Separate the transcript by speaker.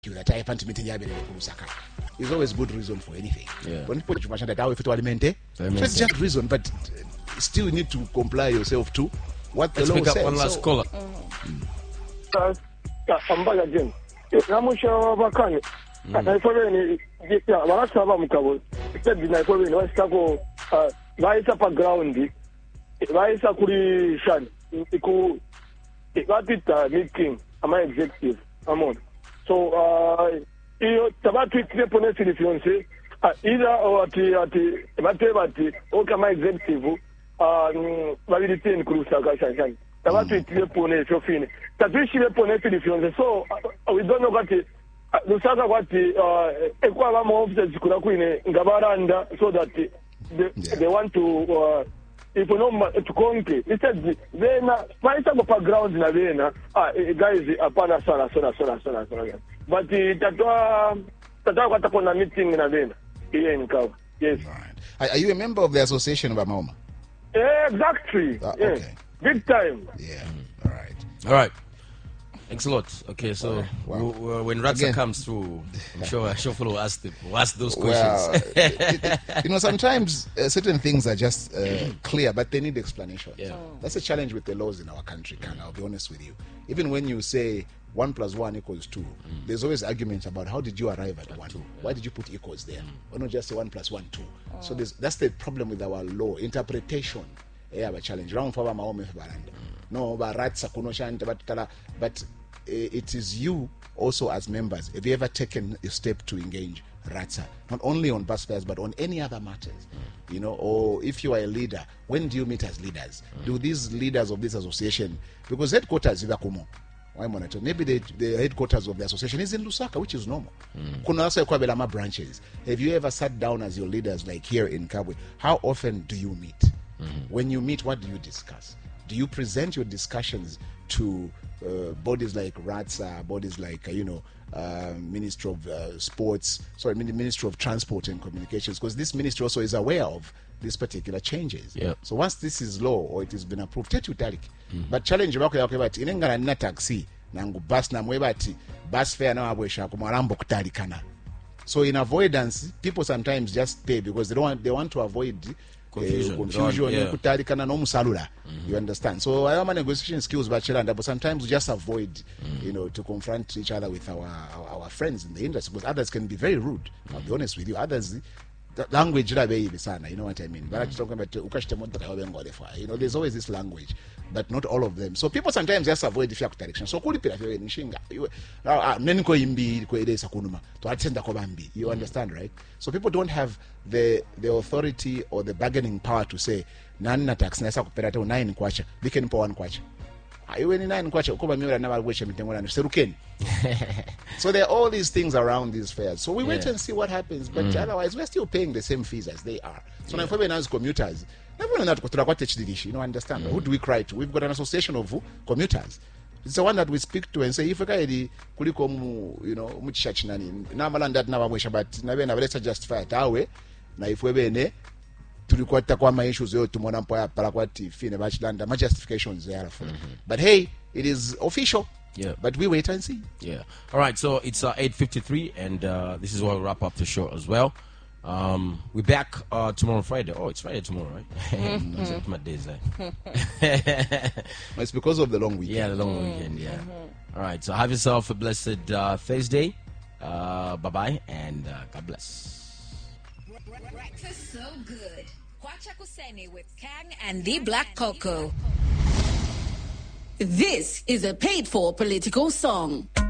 Speaker 1: that I find meeting Lusaka. It's always good reason for anything.
Speaker 2: Yeah.
Speaker 1: When people mention that if it were alimente, so it's just reason, but still you need to comply yourself to what the law says.
Speaker 2: One last caller.
Speaker 3: I'm back again. I'm sure bakanye. I probably barasaba mukabo. Said na probably was tako baisa pa ground. Baisa kuri shan. Iku ikatita meeting ama executive amon. So iyo tabatu ikipone silifiance either or ati batebati o kama executive validity kulusaka shan. Tabatu ikipone sofine. Tatuishi lepone silifiance. So we don't know what Lusaka wati ekwa bama officers kuna kuine ngabaranda so that they want to if you know to conquer instead then fight up background na vena guys apana sana but tatwa kwata kona meeting na vena here in Kawa. Yes.
Speaker 1: Are you a member of the association of Amaoma?
Speaker 3: Exactly. Yes.
Speaker 1: Okay.
Speaker 3: Big time.
Speaker 1: Yeah.
Speaker 2: All right. Thanks a lot. Okay, so when Ratsa comes through, I'm sure will ask those questions.
Speaker 1: Well, sometimes certain things are just clear, but they need explanation.
Speaker 2: Yeah.
Speaker 1: That's a challenge with the laws in our country, I'll be honest with you. Even when you say 1 + 1 = 2, there's always arguments about how did you arrive at 1? Why did you put equals there? Why not just say 1 + 1 2? So that's the problem with our law interpretation. Yeah, a challenge. No, but it is you also as members. Have you ever taken a step to engage Ratsa, not only on bus fares but on any other matters? Or if you are a leader, when do you meet as leaders? Do these leaders of this association, because headquarters is Kumo, maybe the headquarters of the association is in Lusaka, which is normal. Kuna also Kwabelama branches. Have you ever sat down as your leaders, like here in Kabwe? How often do you meet? When you meet, what do you discuss? Do you present your discussions to bodies like RATSA, bodies like Ministry of Ministry of Transport and Communications? Because this ministry also is aware of these particular changes.
Speaker 2: Yeah.
Speaker 1: So once this is law or it has been approved, but challenge inengana taxi nangu bus na mwebati bus fare na wabwesha kumwarambo kutalikana. So in avoidance, people sometimes just pay because they want to avoid confusion kutalikana no musalula. You understand? So I have my negotiation skills but sometimes we just avoid to confront each other with our friends in the industry, because others can be very rude. I'll be honest with you. Others language sana, you know what I mean? But there's always this language, but not all of them. So people sometimes just avoid the fact direction. So you understand, right? So people don't have the authority or the bargaining power to say nana tax nasa kuperata 9 kwacha weekend po 1 kwacha. So there are all these things around these fairs. So we wait and see what happens, but otherwise we're still paying the same fees as they are. So now for as commuters, understand? Who do we cry to? We've got an association of commuters. It's the one that we speak to and say, if kuliko muchichinani namalanda nabamwesha but nabena let's justify it awe na ifwebene tulikwata kwa ma issues yote tumona mpo ya parakwati fine bachilanda ma justifications there for. But hey, it is official.
Speaker 2: Yeah.
Speaker 1: But we wait and see.
Speaker 2: Yeah. All right, so it's 8:53 and this is where we wrap up the show as well. We're back tomorrow Friday. Oh, it's Friday tomorrow, right? That's my days.
Speaker 1: It's because of the long weekend.
Speaker 2: Yeah, the long weekend, yeah. All right, so have yourself a blessed Thursday. Bye-bye and God bless.
Speaker 4: Breakfast so good. Kwacha Kuseni with Kang and the Black Cocoa.
Speaker 5: This is a paid-for political song.